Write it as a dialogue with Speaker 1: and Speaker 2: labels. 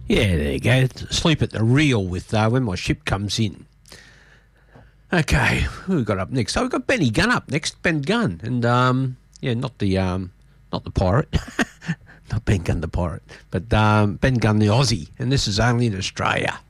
Speaker 1: Yeah, there you go. Sleep at the reel with when my ship comes in. Okay, who we got up next? So we've got Benny Gunn up next. Ben Gunn, and not the pirate, not Ben Gunn the pirate, but Ben Gunn the Aussie, and this is Only in Australia.